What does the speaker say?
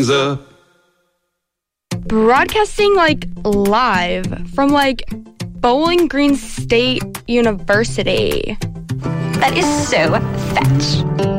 up. Broadcasting like live from like Bowling Green State University. That is so fetch.